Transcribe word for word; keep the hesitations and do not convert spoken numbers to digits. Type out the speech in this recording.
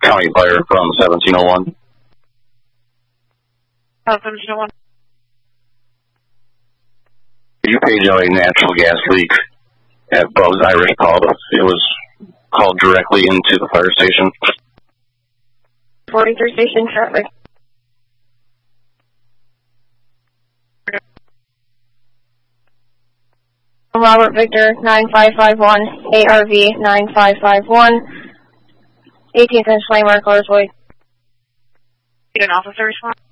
County Fire from seventeen oh one. Oh, seventeen oh one. You page out a natural gas leak at Bub's Irish Pub. It was called directly into the fire station. forty-three station traffic. Robert Victor nine five five one, A R V nine five five one, eighteenth inch flame mark, Carsway. Get an officer response.